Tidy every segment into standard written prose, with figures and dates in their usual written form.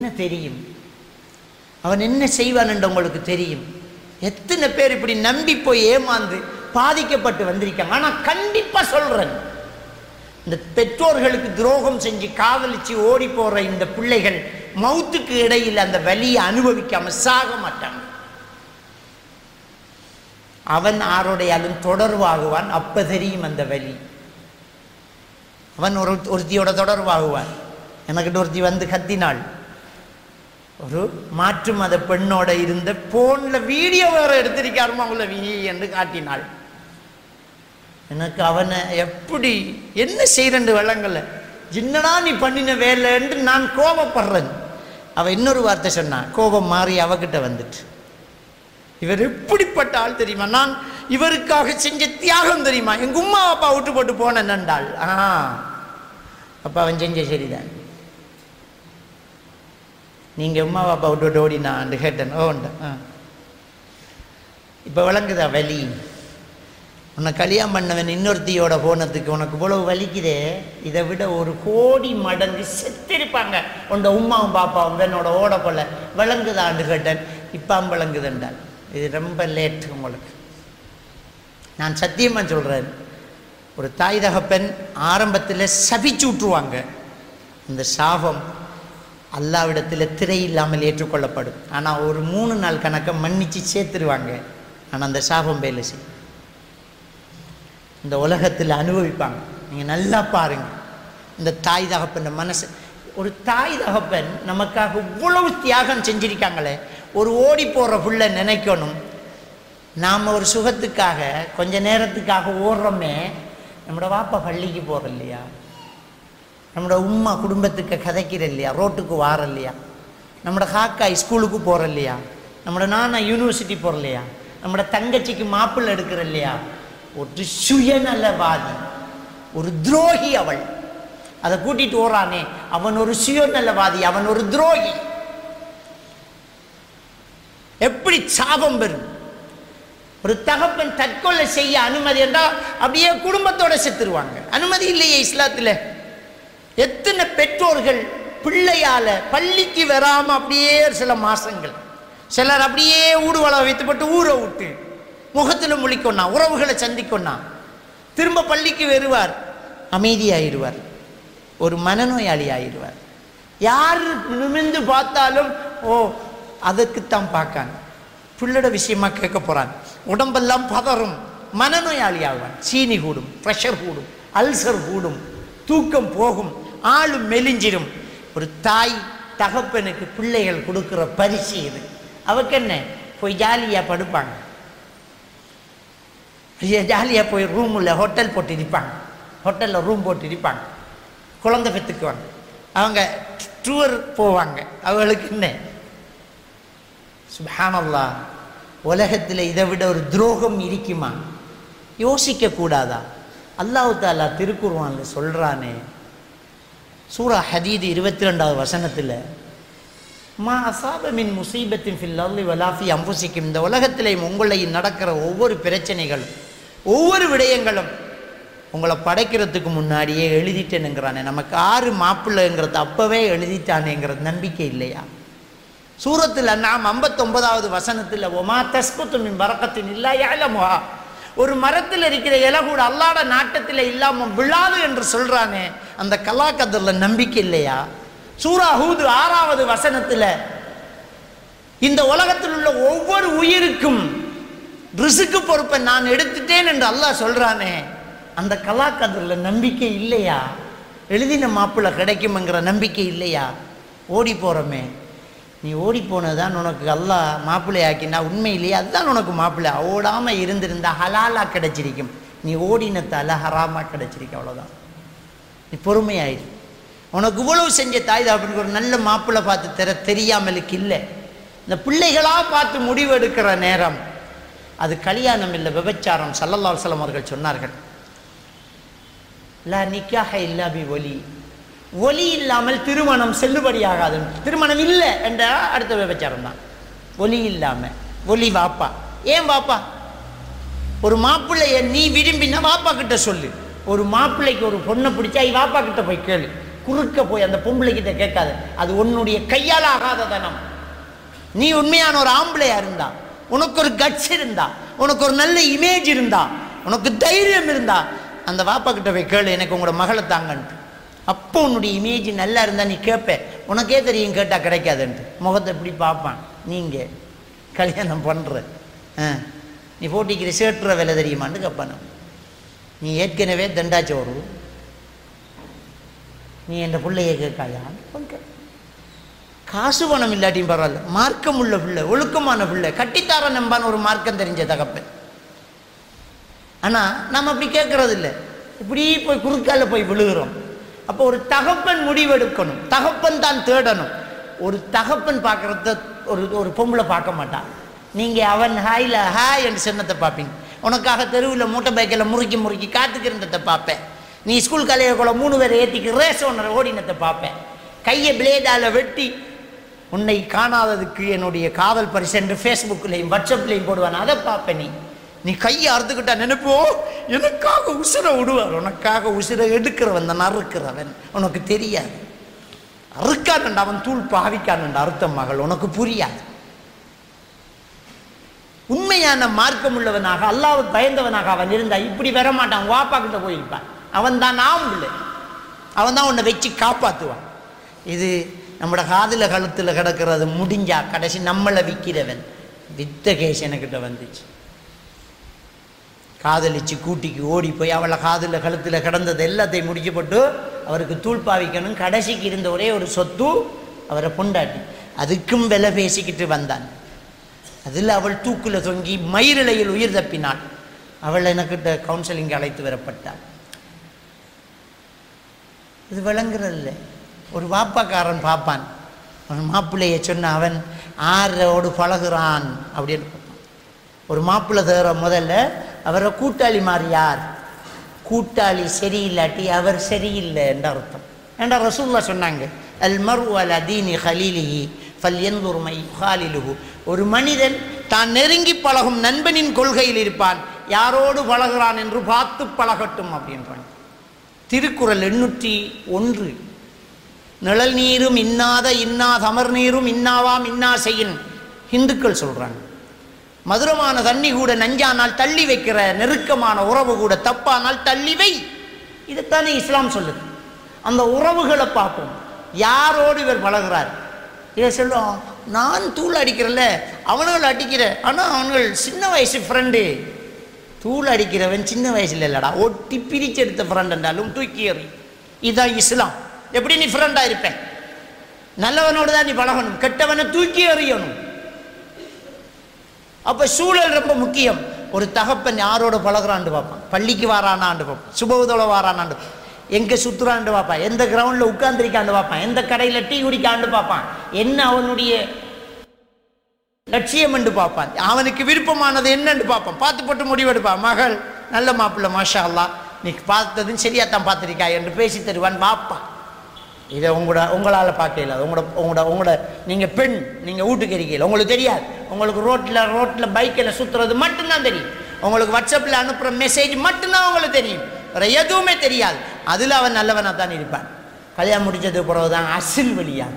என்ன தெரியும், அவன் என்ன செய்வான் என்று உங்களுக்கு தெரியும். எத்தனை பேர் இப்படி நம்பி போய் ஏமாந்து பாதிக்கப்பட்டு வந்திருக்காங்க. ஆனால் கண்டிப்பாக சொல்கிறேன், இந்த பெற்றோர்களுக்கு துரோகம் செஞ்சு காதலிச்சு ஓடி போகிற இந்த பிள்ளைகள் மௌத்துக்கு இடையில் அந்த வலியை அனுபவிக்காம சாக மாட்டாங்க. அவன் ஆரோடையாலும் தொடர்பாகுவான், அப்போ தெரியும் அந்த வலி. அவன் ஒருத்தியோட தொடர்பாகுவான். எனக்கிட்ட ஒருத்தி வந்து கத்தினாள், ஒரு மாற்று மத பெண்ணோட இருந்த போன்ல வீடியோ வேற எடுத்திருக்காருமா உள்ள என்று காட்டினாள். எனக்கு அவனை எப்படி என்ன செய்யறேன்னு விளங்கல. என்னடா நீ பண்ணின வேலை என்று நான் கோபப்படுறேன். அவ இன்னொரு வார்த்தை சொன்னா, கோபம் மாறி அவகிட்ட வந்துட்டு, இவர் எப்படிப்பட்ட ஆள் தெரியுமா, நான் இவருக்காக செஞ்ச தியாகம் தெரியுமா, எங்க உமா அப்பா விட்டு போட்டு போனேன் என்றாள். அப்ப அவன் செஞ்ச சரிதான். நீங்க உமா அப்பா விட்டு ஓடினான் கேட்டேன். இப்ப விளங்குதா வலி? உன்னை கல்யாணம் பண்ணவன் இன்னொருத்தியோட போனதுக்கு உனக்கு இவ்வளவு வலிக்குதே, இதை விட 1 கோடி மடங்கு செத்திருப்பாங்க உண்ட உமாவும் பாப்பாவும் என்னோட ஓட போல. விளங்குதான்னு கேட்டேன். இப்ப விளங்குதுன்றால் இது ரொம்ப லேட் உங்களுக்கு. நான் சத்தியமா சொல்றேன், ஒரு தாய் தகப்பன் ஆரம்பத்தில் சபிச்சு விட்டுருவாங்க. இந்த சாபம் அல்லாவிடத்தில் திரை இல்லாமல் ஏற்றுக்கொள்ளப்படும். ஆனால் ஒரு 3 நாள் கணக்கை மன்னிச்சு சேர்த்துருவாங்க. ஆனால் அந்த சாபம் வேலை செய்யும். இந்த உலகத்தில் அனுபவிப்பாங்க. நீங்கள் நல்லா பாருங்க, இந்த தாய் தகப்பன் மனசு. ஒரு தாய் தகப்பன் நமக்காக இவ்வளவு தியாகம் செஞ்சிருக்காங்களே, ஒரு ஓடி போகிற புள்ள நினைக்கணும், நாம் ஒரு சுகத்துக்காக கொஞ்ச நேரத்துக்காக ஓடுறோமே. நம்மளோட வாப்பா பள்ளிக்கு போகிற இல்லையா, நம்மளோட உம்மா குடும்பத்துக்கு கதைக்கிற இல்லையா, ரோட்டுக்கு வார இல்லையா, நம்மளோட காக்காய் ஸ்கூலுக்கு போகிற இல்லையா, நம்மளோட நானா யூனிவர்சிட்டி போகிற இல்லையா, நம்மளோட தங்கச்சிக்கு மாப்பிள்ளை எடுக்கிற இல்லையா. ஒரு சுயநலவாதி, ஒரு துரோகி அவள். அதை கூட்டிட்டு ஓறானே, அவன் ஒரு சுயநலவாதி, அவன் ஒரு துரோகி. எப்படி சாபம் பெறும்? ஒரு தகப்பன் தற்கொலை செய்ய அனுமதி என்றால் அப்படியே குடும்பத்தோட செத்துருவாங்க. அனுமதி இல்லையே இஸ்லாத்தில். எத்தனை பெற்றோர்கள் பிள்ளையால பள்ளிக்கு வராம அப்படியே சில மாசங்கள், சிலர் அப்படியே ஊடுவள வைத்துப்பட்டு ஊரை விட்டு முகத்தில் முழிக்கொன்னா, உறவுகளை சந்திக்கொன்னா, திரும்ப பள்ளிக்கு வருவார், அமைதியாயிருவார், ஒரு மனநோயாளி ஆயிடுவார். யார் நிமிர்ந்து பார்த்தாலும் அதுக்குத்தான் பார்க்காங்க, பிள்ளோட விஷயமா கேட்க போறான், உடம்பெல்லாம் பதறும், மனநோயாளி ஆகுவான். சீனி கூடும், ப்ரெஷர் கூடும், அல்சர் கூடும், தூக்கம் போகும், ஆளும் மெலிஞ்சிடும். ஒரு தாய் தகப்பனுக்கு பிள்ளைகள் கொடுக்கிற பரிசு இது. அவக்கு என்ன, போய் ஜாலியா படுப்பாங்க, ஜாலியா போய் ரூமில் ஹோட்டல் போட்டு இருப்பாங்க, ஹோட்டலில் ரூம் போட்டு இருப்பாங்க, குழந்தை பெற்றுக்குவாங்க, அவங்க டூர் போவாங்க. அவங்களுக்கு என்ன, சுப்ஹானல்லாஹ், உலகத்தில் இதை விட ஒரு துரோகம் இருக்குமா? யோசிக்க கூடாதா? அல்லாஹ் தஆலா திருக்குர்ஆன்ல சொல்றானே, சூரா ஹதீத் 22வது வசனத்தில், மா அஸாப மின் முஸீபத்தின் ஃபில் அர்லி வலா ஃபீ அன்ஃபுஸிக்கும், இந்த உலகத்திலே உங்களையும் நடக்கிற ஒவ்வொரு பிரச்சனைகளும் ஒவ்வொரு விடயங்களும் உங்களை படைக்கிறதுக்கு முன்னாடியே எழுதிட்டேனுங்கிறானே. நமக்கு 6 மாப்பிள்ளைங்கிறது அப்பவே எழுதிட்டானேங்கிறது நம்பிக்கை இல்லையா? சூரத்தில் அன்ஆம் 59வது வசனத்தில், ஒமா தஸ்குத்து மின் பரக்கத்தின் இல்லா யஅலமுஹா, ஒரு மரத்தில் இருக்கிற இலை கூட அல்லாஹ்ட நாட்டத்தில் இல்லாமல் விழாது என்று சொல்றானே, அந்த கலாக்கதில் நம்பிக்கை இல்லையா? சூரா ஹூத் 6வது வசனத்தில், இந்த உலகத்தில் உள்ள ஒவ்வொரு உயிருக்கும் ரிஸ்க்கு பொறுப்பை நான் எடுத்துட்டேன் என்று அல்லாஹ் சொல்றானே, அந்த கலாக்கதில் நம்பிக்கை இல்லையா? எழுதின மாப்பிள்ளை கிடைக்கும்ங்கிற நம்பிக்கை இல்லையா? ஓடி போறோமே, நீ ஓடி போனதான் உனக்கு அல்லாஹ் மாப்பிள்ளை ஆக்கினா உண்மையிலேயே அதுதான் உனக்கு மாப்பிள்ளை. ஓடாம இருந்திருந்தா ஹலாலா கிடைச்சிருக்கும், நீ ஓடினத்தால ஹராமா கிடைச்சிருக்க, அவ்வளவுதான். நீ பொறுமையாயிரு. உனக்கு இவ்வளவு செஞ்ச தாய் தகப்பனுக்கு ஒரு நல்ல மாப்பிள்ளை பார்த்து தெரியாமலுக்கு இல்லை. இந்த பிள்ளைகளா பார்த்து முடிவு எடுக்கிற நேரம் அது கல்யாணம் இல்லை, விபச்சாரம். ஸல்லல்லாஹு அலைஹி வஸல்லம் அவர்கள் சொன்னார்கள், லா நிக்காஹ இல்லா பி வலி, ஒலி இல்லாமல் திருமணம் செல்லுபடியாகாது. திருமணம் இல்லை என்ற அடுத்த விபச்சாரம் தான். ஒலி இல்லாம, ஒலி வாப்பா. ஏன் வாப்பா? ஒரு மாப்பிள்ளைய நீ விரும்பினா வாப்பா கிட்ட சொல்லு. ஒரு மாப்பிள்ளைக்கு ஒரு பொண்ணை பிடிச்சா வாப்பா கிட்ட போய் கேளு, குறுக்க போய் அந்த பொம்பளை கிட்ட கேட்காது. அது உன்னுடைய கையால் ஆகாத தனம். நீ உண்மையான ஒரு ஆம்பளையா இருந்தா, உனக்கு ஒரு கட்ஸ் இருந்தா, உனக்கு ஒரு நல்ல இமேஜ் இருந்தா, உனக்கு தைரியம் இருந்தா, அந்த வாப்பா கிட்ட போய் கேளு, எனக்கு உங்களோட மகளை தாங்கன்ட்டு. அப்போ உன்னுடைய இமேஜ் நல்லா இருந்தா நீ கேட்ப. உனக்கே தெரியும் கேட்டா கிடைக்காதுன்ட்டு. முகத்தை எப்படி பார்ப்பான். நீங்க கல்யாணம் பண்ற நீ போட்டிக்கிற சேட்டுற வேலை தெரியுமான்னு கேட்பான். நீ ஏற்கனவே தண்டாச்சோறு, நீ என் பிள்ளைய கேட்காயா? காசு பணம் இல்லாட்டியும் பரவாயில்ல, மார்க்கம் உள்ள பிள்ளை, ஒழுக்கமான பிள்ளை, கட்டித்தார நம்பான ஒரு மார்க்கம் தெரிஞ்ச தகப்பன். ஆனா நம்ம அப்படி கேட்கறது இல்லை. இப்படி போய் குறுக்கால போய் விழுகிறோம். அப்போ ஒரு தகப்பன் முடிவெடுக்கணும், தகப்பன் தான் தேடணும். ஒரு தகப்பன் பார்க்கறத ஒரு பொம்பளை பார்க்க மாட்டான். நீங்க அவன் ஹாயில ஹாய் என்று சொன்னதை பார்ப்பீங்க. உனக்காக தெருவில் மூட்டை பைக்கில் முறுக்கி காத்துக்கிறத பார்ப்பேன். நீ ஸ்கூல் காலையில் 3 பேரை ஏற்றிக்கு ரேஸ் ஒன்று ஓடினத்தை பார்ப்பேன். கையை பிளேடால வெட்டி உன்னை காணாததுக்கு என்னுடைய காதல் பரிசு என்று ஃபேஸ்புக்லையும் வாட்ஸ்அப்லையும் போடுவான். அதை பார்ப்பேன். நீ கையை அறுத்துக்கிட்டா நினைப்போ எனக்காக உசிரை விடுவார். உனக்காக உசிரை எடுக்கிறவன் தான் அறுக்கிறவன். உனக்கு தெரியாது. அறுக்கானண்டா அவன் தூள் பாவிக்கானண்டா அறுத்த மகள் உனக்கு புரியாது. உண்மையான மார்க்கம் உள்ளவனாக அல்லாஹ்வுக்கு பயந்தவனாக அவன் இருந்தா இப்படி வர மாட்டான். வாப்பா கிட்ட போயிருப்பான். அவன் தான் ஆம்பளை, அவன் தான் உன்னை வச்சு காப்பாற்றுவான். இது நம்மளோட காதில கழுத்தில் கிடக்கிறது முடிஞ்சா கடைசி நம்மளை விற்கிறவன். வித்த கேஸ் எனக்கிட்ட வந்துச்சு. காதலிச்சு கூட்டிக்கு ஓடி போய் அவளை காதில் கழுத்தில் கிடந்தது எல்லாத்தையும் முடிக்கப்பட்டு அவருக்கு தூள்பாவிக்கணும். கடைசிக்கு இருந்த ஒரே ஒரு சொத்து அவரை பொண்டாட்டி. அதுக்கும் விலை பேசிக்கிட்டு வந்தான். அதில் அவள் தூக்கில் தொங்கி மயிரிழையில் உயிர் தப்பினாள். அவள் எனக்கிட்ட கவுன்சிலிங் அழைத்து வரப்பட்டாள். இது விளங்குறதில்ல. ஒரு வாப்பாக்காரன் பார்ப்பான், அவன் மாப்பிள்ளையை சொன்ன அவன் ஆரோடு பழகுறான் அப்படின்னு பார்ப்பான். ஒரு மாப்பிள்ளை தேற முதல்ல அவரை கூட்டாளி மாறியார். கூட்டாளி சரியில்லாட்டி அவர் சரியில்லை என்ற அர்த்தம். ஏண்டா ரசூலுல்லாஹ் சொன்னாங்க, அல் மர்உ அலா தீனி கலீலிஹி ஃபல்யன்துர் மை யுகாலிலுஹு. ஒரு மனிதன் தான் நெருங்கி பழகும் நண்பனின் கொள்கையில் இருப்பான். யாரோடு பழகிறான் என்று பார்த்து பழகட்டும் அப்படின்றான். திருக்குறள் 801. நிழல் நீரும் இன்னாத இன்னாத அமர் நீரும் இன்னாவாம் இன்னா செய்யின். இந்துக்கள் சொல்றாங்க, மதுரமான தண்ணி கூட நஞ்சானால் தள்ளி வைக்கிற நெருக்கமான உறவு கூட தப்பானால் தள்ளி வை. இதைத்தானே இஸ்லாம் சொல்லுது. அந்த உறவுகளை பார்ப்போம். யாரோடு இவர் பழகிறார். இதை சொல்லுவோம், நான் தூள் அடிக்கிறல்ல, அவனுகள் அடிக்கிற, ஆனால் அவனுகள் சின்ன வயசு ஃப்ரெண்டு. தூள் அடிக்கிறவன் சின்ன வயசுல இல்லடா, ஒட்டி பிரிச்சு எடுத்த ஃப்ரெண்ட் என்றாலும் தூக்கி எறி. இதுதான் இஸ்லாம். எப்படி நீ ஃப்ரெண்டா இருப்பேன்? நல்லவனோடு தான் நீ பழகணும், கெட்டவனை தூக்கி எறியணும். அப்ப சூழல் ரொம்ப முக்கியம். ஒரு தகப்பன் யாரோட பழகிறான்னு பார்ப்பான். பள்ளிக்கு வாரானான்னு பார்ப்பான், சுபவுதோட வாரானான்னு, எங்க சுத்துறான்னு பார்ப்பான், எந்த கிரவுண்ட்ல உட்கார்ந்துருக்கான்னு பார்ப்பான், எந்த கடையில டீ குடிக்கான்னு பார்ப்பான், என்ன அவனுடைய லட்சியம் என்று பார்ப்பான், அவனுக்கு விருப்பமானது என்னன்னு பார்ப்பான். பார்த்து போட்டு முடிவெடுப்பான். மகள் நல்ல மாப்பிள்ளை, மாஷா அல்லாஹ், நீ பார்த்ததுன்னு சரியாத்தான் பார்த்துருக்கா என்று பேசி தருவான் பார்ப்பான். இதை உங்களால் பார்க்க இல்லாது. உங்களோட நீங்கள் பெண், நீங்கள் வீட்டுக்கு இருக்கீங்க, உங்களுக்கு தெரியாது. உங்களுக்கு ரோட்டில் பைக்கில் சுற்றுறது மட்டும்தான் தெரியும். உங்களுக்கு வாட்ஸ்அப்பில் அனுப்புகிற மெசேஜ் மட்டும்தான் உங்களுக்கு தெரியும். வேறு எதுவுமே தெரியாது. அதில் அவன் நல்லவனாக தான் இருப்பான். கல்யாணம் முடிச்சது பிறகு தான் அசில் வழியாக.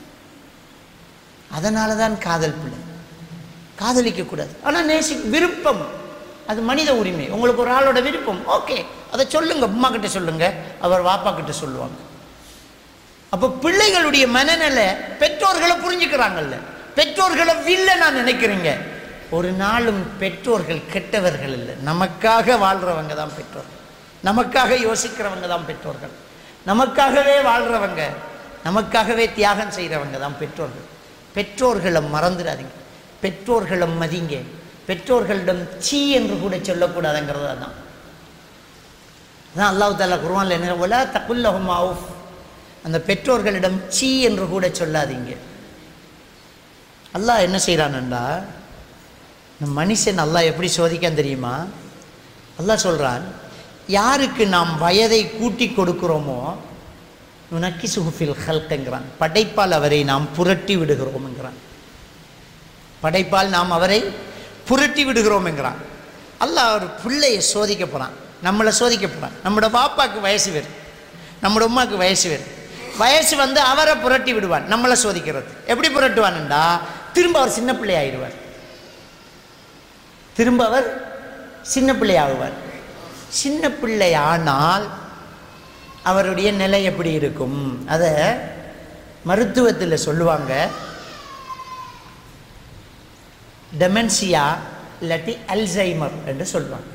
அதனால தான் காதல் பிள்ளை. காதலிக்கக்கூடாது, ஆனால் விருப்பம் அது மனித உரிமை. உங்களுக்கு ஒரு ஆளோட விருப்பம், ஓகே, அதை சொல்லுங்க, அம்மா கிட்ட சொல்லுங்க, அவர் வாப்பா கிட்ட சொல்லுவாங்க. அப்போ பிள்ளைகளுடைய மனநிலை பெற்றோர்களை புரிஞ்சுக்கிறாங்கல்ல. பெற்றோர்களை வில்லனா நினைக்கிறீங்க. ஒரு நாளும் பெற்றோர்கள் கெட்டவர்கள் இல்லை. நமக்காக வாழ்றவங்க தான் பெற்றோர்கள். நமக்காக யோசிக்கிறவங்க தான் பெற்றோர்கள். நமக்காகவே வாழ்றவங்க, நமக்காகவே தியாகம் செய்கிறவங்க தான் பெற்றோர்கள். பெற்றோர்களை மறந்துடாதீங்க. பெற்றோர்களை மதிங்க. பெற்றோர்களிடம் சீ என்று கூட சொல்லக்கூடாதுங்கிறது தான். அதான் அல்லாஹ் தஆலா குர்ஆன்ல என்ன, வலா தகுல்லஹும் அவுஃப், அந்த பெற்றோர்களிடம் சீ என்று கூட சொல்லாதீங்க. அல்லாஹ் என்ன செய்கிறான்டா, இந்த மனுஷன் அல்லாஹ் எப்படி சோதிக்கான் தெரியுமா? அல்லாஹ் சொல்கிறான், யாருக்கு நாம் வயதை கூட்டி கொடுக்கிறோமோ நுனக்கி சுஹுஃபில் ஹல்க்ங்கிறான், படைப்பால் அவரை நாம் புரட்டி விடுகிறோம் என்கிறான். படைப்பால் நாம் அவரை புரட்டி விடுகிறோம் என்கிறான். அல்லாஹ் ஒரு பிள்ளையை சோதிக்க போகிறான், நம்மளை சோதிக்க போகிறான். நம்மளோட பாப்பாவுக்கு வயசு வேறு, நம்மளோட அம்மாவுக்கு வயசு வேறு. வயசு வந்து அவரை புரட்டி விடுவான், நம்மளை சோதிக்கிறது. எப்படி புரட்டுவான்டா, திரும்ப அவர் சின்ன பிள்ளை ஆயிடுவார், திரும்ப அவர் சின்ன பிள்ளை ஆகுவார். சின்ன பிள்ளை ஆனால் அவருடைய நிலை எப்படி இருக்கும், அதை மருத்துவத்தில் சொல்லுவாங்க, டெமென்சியா இல்லாட்டி அல்சைமர் என்று சொல்லுவாங்க.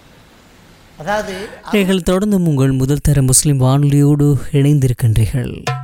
அதாவது நீங்கள் தொடர்ந்து உங்கள் முதல் தர முஸ்லிம் வானொலியோடு இணைந்திருக்கின்றீர்கள்.